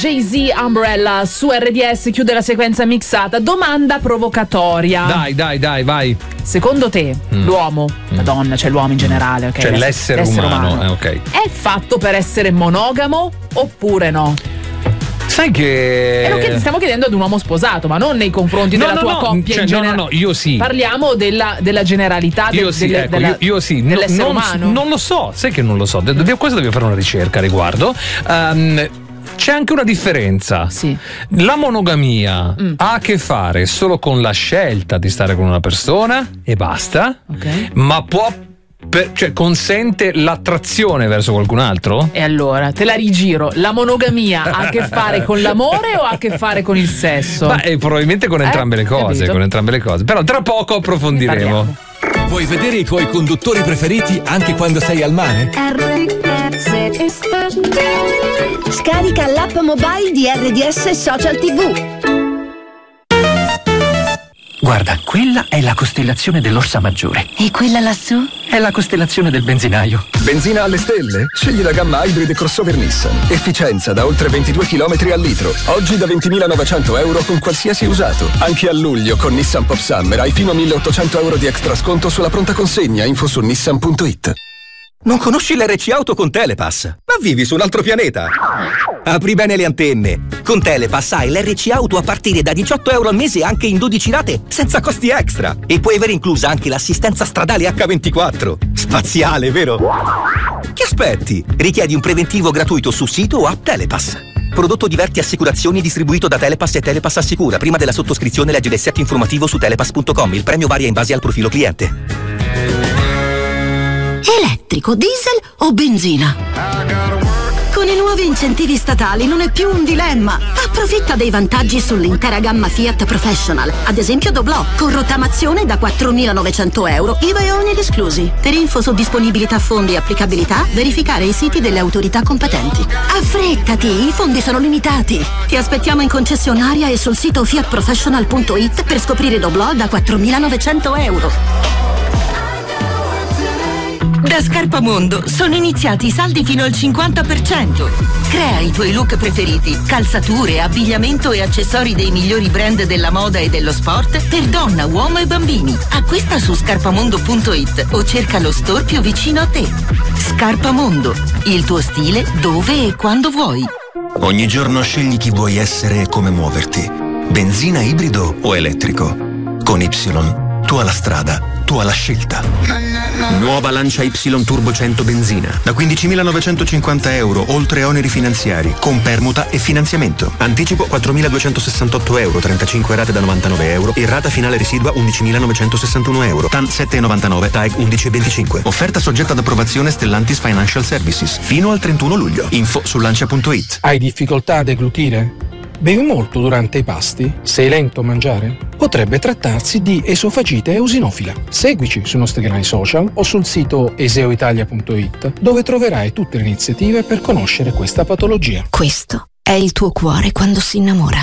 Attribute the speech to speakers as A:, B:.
A: Jay-Z Umbrella su RDS chiude la sequenza mixata. Domanda provocatoria.
B: Dai, vai.
A: Secondo te l'uomo, la donna, cioè l'uomo in generale, ok?
B: Cioè l'essere umano.
A: Okay. È fatto per essere monogamo oppure no?
B: Sai che...
A: E lo stiamo chiedendo ad un uomo sposato, ma non nei confronti della tua coppia in generale.
B: No, io sì.
A: Parliamo della generalità
B: io sì.
A: dell'essere umano.
B: Non lo so, sai che non lo so. Questo devo fare una ricerca a riguardo. C'è anche una differenza.
A: Sì.
B: La monogamia ha a che fare solo con la scelta di stare con una persona e basta,
A: okay.
B: Ma può cioè consente l'attrazione verso qualcun altro?
A: E allora te la rigiro. La monogamia ha a che fare con l'amore o ha a che fare con il sesso?
B: Beh, probabilmente con entrambe le cose, Però tra poco approfondiremo.
C: Vuoi vedere i tuoi conduttori preferiti anche quando sei al mare?
D: Scarica l'app mobile di RDS Social TV.
E: Guarda, quella è la costellazione dell'Orsa Maggiore.
D: E quella lassù?
E: È la costellazione del benzinaio.
F: Benzina alle stelle? Scegli la gamma Hybrid crossover Nissan. Efficienza da oltre 22 km al litro. Oggi da 20.900 euro con qualsiasi usato. Anche a luglio con Nissan Pop Summer hai fino a 1.800 euro di extra sconto sulla pronta consegna. Info su nissan.it.
C: Non conosci l'RC Auto con Telepass? Ma vivi su un altro pianeta? Apri bene le antenne. Con Telepass hai l'RC Auto a partire da 18 euro al mese anche in 12 rate, senza costi extra. E puoi avere inclusa anche l'assistenza stradale H24. Spaziale, vero? Che aspetti? Richiedi un preventivo gratuito su sito o app Telepass. Prodotto Diverti Assicurazioni distribuito da Telepass e Telepass Assicura. Prima della sottoscrizione leggi l'assetto informativo su telepass.com. Il premio varia in base al profilo cliente.
D: Elettrico, diesel o benzina? Con i nuovi incentivi statali non è più un dilemma. Approfitta dei vantaggi sull'intera gamma Fiat Professional. Ad esempio Doblò, con rottamazione da 4.900 euro, IVA e oneri esclusi. Per info su disponibilità fondi e applicabilità, verificare i siti delle autorità competenti. Affrettati, i fondi sono limitati. Ti aspettiamo in concessionaria e sul sito fiatprofessional.it per scoprire Doblò da 4.900 euro.
G: Da Scarpamondo sono iniziati i saldi fino al 50%. Crea i tuoi look preferiti, calzature, abbigliamento e accessori dei migliori brand della moda e dello sport per donna, uomo e bambini. Acquista su scarpamondo.it o cerca lo store più vicino a te. Scarpamondo, il tuo stile dove e quando vuoi.
H: Ogni giorno scegli chi vuoi essere e come muoverti. Benzina, ibrido o elettrico. Con Y, tu alla strada, tu alla scelta. Nuova Lancia Y Turbo 100 benzina da 15.950 euro, oltre oneri finanziari, con permuta e finanziamento. Anticipo 4.268 euro, 35 rate da 99 euro e rata finale residua 11.961 euro. TAN 7,99, TAEG 11,25. Offerta soggetta ad approvazione Stellantis Financial Services fino al 31 luglio. Info su lancia.it.
I: Hai difficoltà a deglutire? Bevi molto durante i pasti? Sei lento a mangiare? Potrebbe trattarsi di esofagite eosinofila. Seguici sui nostri canali social o sul sito eseoitalia.it, dove troverai tutte le iniziative per conoscere questa patologia.
D: Questo è il tuo cuore quando si innamora.